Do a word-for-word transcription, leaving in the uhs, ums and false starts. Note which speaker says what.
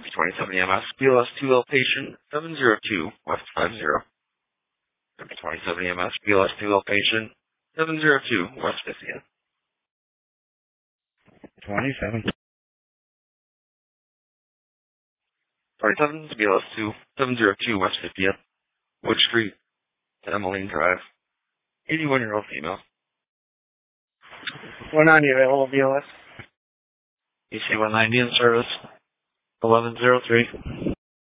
Speaker 1: twenty-seven E M S, B L S two L patient, seven zero two West five zero. twenty-seven E M S, B L S two L patient, seven zero two West fiftieth.
Speaker 2: twenty-seven.
Speaker 1: twenty-seven, B L S two, seven zero two West fiftieth, Wood Street, Emmeline Drive. eighty-one-year-old female.
Speaker 2: one ninety available B L S.
Speaker 1: E C one ninety in service, eleven zero three.